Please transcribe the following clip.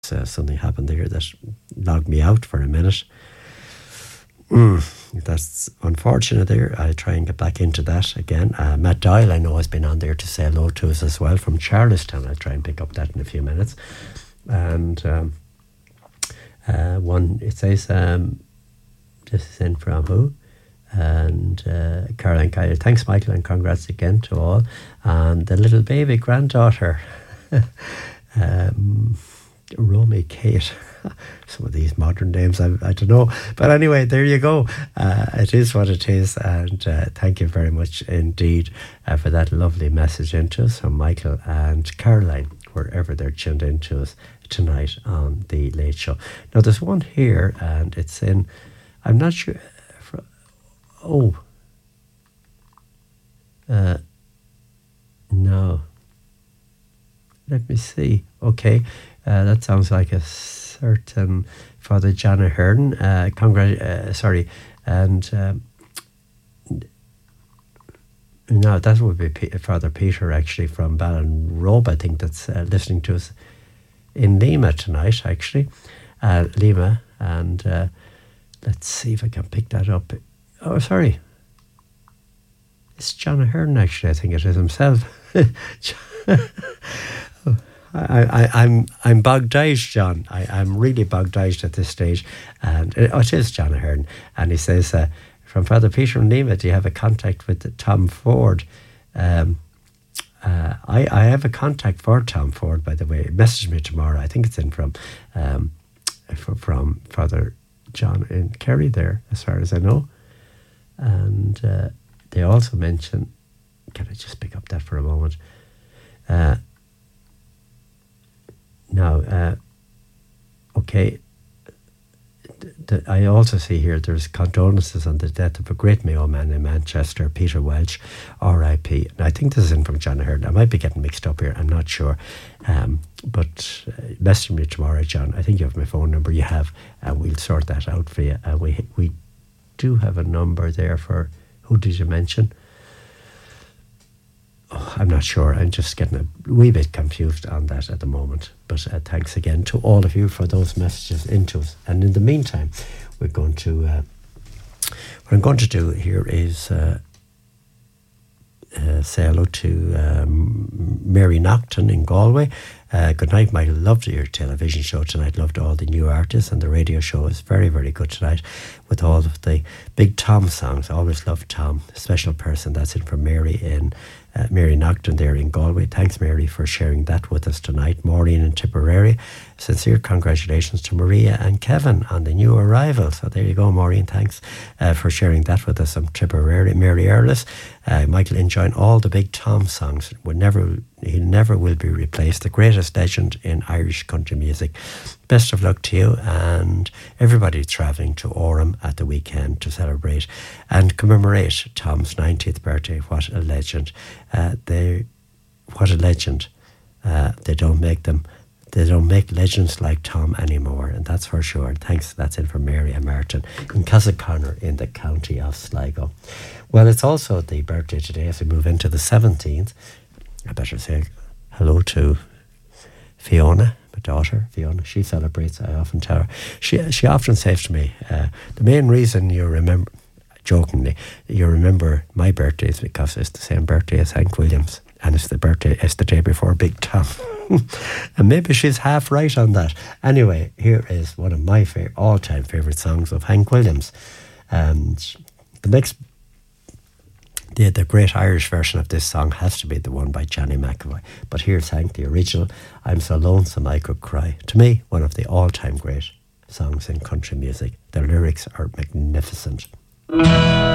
something happened there that logged me out for a minute. That's unfortunate there. I'll try and get back into that again. Matt Doyle, I know, has been on there to say hello to us as well from Charlestown. I'll try and pick up that in a few minutes. And one, it says, this is in from who? And Caroline Kyle, thanks Michael, and congrats again to all. And the little baby granddaughter, Romy Kate. Some of these modern names, I don't know. But anyway, there you go. It is what it is. And thank you very much indeed for that lovely message into us from Michael and Caroline, wherever they're tuned into us tonight on The Late Show. Now, there's one here, and it's in, I'm not sure. No. Let me see. Okay. That sounds like a certain Father John Ahern. And no, that would be Father Peter, actually, from Ballinrobe, I think, that's listening to us in Lima tonight, actually. Lima, and let's see if I can pick that up. Oh, sorry. It's John Ahern, actually, I think it is himself. I'm bogdized, John. I'm really bogdized at this stage. And it is John Ahern. And he says, from Father Peter and Lima, do you have a contact with Tom Ford? I have a contact for Tom Ford, by the way. Message me tomorrow. I think it's in from Father John in Kerry there, as far as I know. And they also mention, can I just pick up that for a moment? Now, okay, I also see here there's condolences on the death of a great Mayo man in Manchester, Peter Welch, R.I.P. And I think this is in from John Ahern. I might be getting mixed up here, I'm not sure. But message me tomorrow, John. I think you have my phone number. You have, and we'll sort that out for you. And we do have a number there for, who did you mention? Oh, I'm not sure. I'm just getting a wee bit confused on that at the moment. But thanks again to all of you for those messages into us. And in the meantime, we're going to what I'm going to do here is say hello to Mary Nocton in Galway. Good night, Michael. Loved your television show tonight. Loved all the new artists, and the radio show is very, very good tonight with all of the big Tom songs. I always loved Tom. Special person. That's it from Mary in Mary Nocton there in Galway. Thanks, Mary, for sharing that with us tonight. Maureen in Tipperary. Sincere congratulations to Maria and Kevin on the new arrival. So there you go, Maureen. Thanks for sharing that with us from Tipperary. Mary Earlis. Michael enjoying all the big Tom songs. He never will be replaced. The greatest legend in Irish country music. Best of luck to you and everybody travelling to Orem at the weekend to celebrate and commemorate Tom's 90th birthday. What a legend. What a legend. They don't make legends like Tom anymore, and that's for sure. Thanks. That's it from Mary and Martin in Castleconnor in the county of Sligo. Well, it's also the birthday today as we move into the 17th. I better say hello to Fiona, my daughter, Fiona. She celebrates, I often tell her. She often says to me, the main reason you remember, jokingly, you remember my birthday is because it's the same birthday as Hank Williams, and it's the day before Big Tom. And maybe she's half right on that. Anyway, here is one of my all-time favourite songs of Hank Williams. And the great Irish version of this song has to be the one by Johnny McAvoy. But here's Hank, the original, I'm So Lonesome I Could Cry. To me, one of the all-time great songs in country music. The lyrics are magnificent.